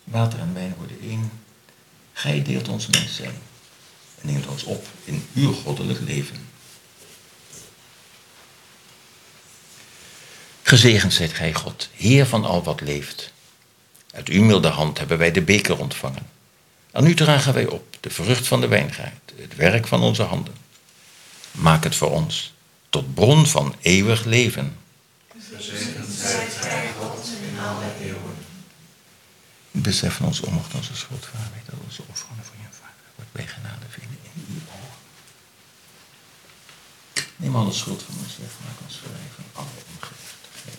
Water en wijn worden één. Gij deelt ons mens zijn en neemt ons op in uw goddelijk leven. Gezegend zijt gij, God, Heer van al wat leeft. Uit uw milde hand hebben wij de beker ontvangen. Aan u dragen wij op de vrucht van de wijngaard, het werk van onze handen. Maak het voor ons tot bron van eeuwig leven. Gezegend zijt gij, God, in alle eeuwen. Het besef van onze onmacht, onze schuld, Vader, weet dat onze offeren voor je Vader wordt bij genade vinden in uw ogen. Neem alle schuld van ons weg, maak ons vrij van alle ongerechtigheid.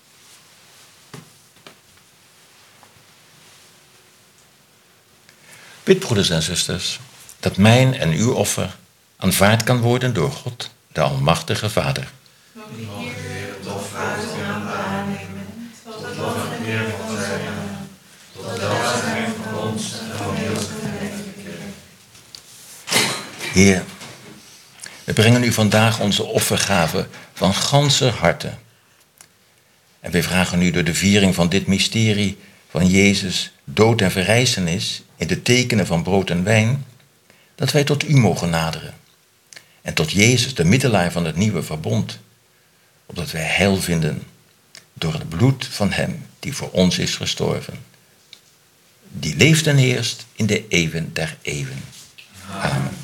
Bid, broeders en zusters, dat mijn en uw offer aanvaard kan worden door God, de Almachtige Vader. Mogen de Heer het offer uit uw handen aannemen, tot lof en eer van zijn naam, tot welzijn van ons en van heel zijn heilige kerk. Heer, we brengen u vandaag onze offergave van ganser harte. En wij vragen u door de viering van dit mysterie van Jezus dood en verrijzenis in de tekenen van brood en wijn, dat wij tot u mogen naderen. En tot Jezus, de middelaar van het nieuwe verbond, opdat wij heil vinden door het bloed van hem die voor ons is gestorven. Die leeft en heerst in de eeuwen der eeuwen. Amen.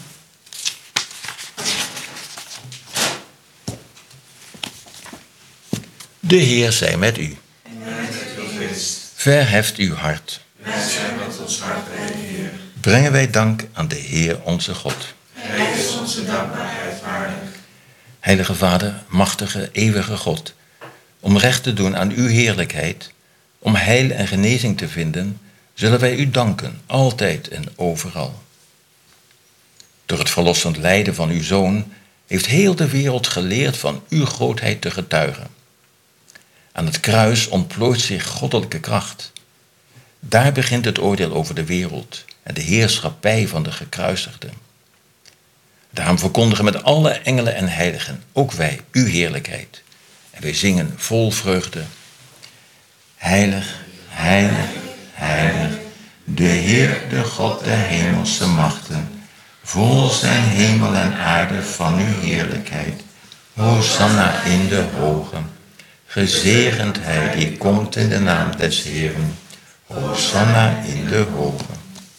De Heer zij met u. En met uw geest. Verheft uw hart. Wij zijn met ons hart bij de Heer. Brengen wij dank aan de Heer onze God. Hij is onze dankbaarheid waardig. Heilige Vader, machtige, eeuwige God, om recht te doen aan uw heerlijkheid, om heil en genezing te vinden, zullen wij u danken, altijd en overal. Door het verlossend lijden van uw Zoon heeft heel de wereld geleerd van uw grootheid te getuigen. Aan het kruis ontplooit zich goddelijke kracht. Daar begint het oordeel over de wereld en de heerschappij van de gekruisigden. Daarom verkondigen met alle engelen en heiligen, ook wij, uw heerlijkheid. En wij zingen vol vreugde. Heilig, heilig, heilig, de Heer, de God der hemelse machten. Vol zijn hemel en aarde van uw heerlijkheid. Hosanna in de hogen. Gezegend hij die komt in de naam des Heeren. Hosanna in de hogen.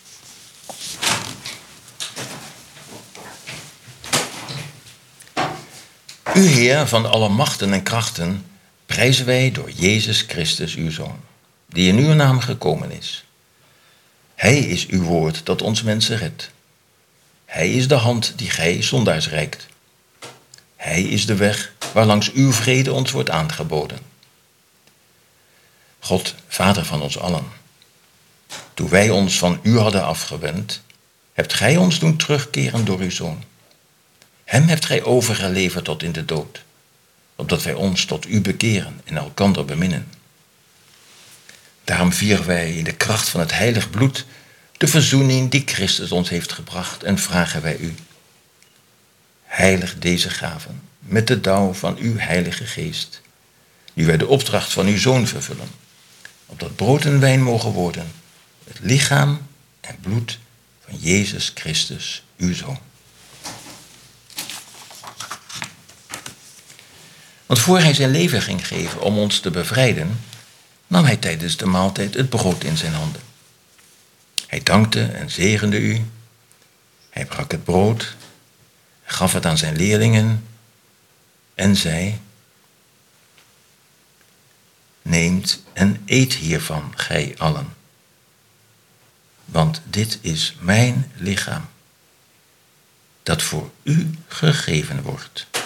U Heer van alle machten en krachten, prijzen wij door Jezus Christus uw Zoon, die in uw naam gekomen is. Hij is uw woord dat ons mensen redt. Hij is de hand die gij zondaars reikt. Hij is de weg waarlangs uw vrede ons wordt aangeboden. God, Vader van ons allen, toen wij ons van u hadden afgewend, hebt gij ons doen terugkeren door uw Zoon. Hem hebt gij overgeleverd tot in de dood, opdat wij ons tot u bekeren en elkander beminnen. Daarom vieren wij in de kracht van het heilig bloed de verzoening die Christus ons heeft gebracht en vragen wij u: heilig deze gaven met de dauw van uw heilige geest, nu wij de opdracht van uw Zoon vervullen, opdat brood en wijn mogen worden, het lichaam en bloed van Jezus Christus, uw Zoon. Want voor hij zijn leven ging geven om ons te bevrijden, nam hij tijdens de maaltijd het brood in zijn handen. Hij dankte en zegende u. Hij brak het brood, gaf het aan zijn leerlingen en zei: neemt en eet hiervan, gij allen. Want dit is mijn lichaam, dat voor u gegeven wordt.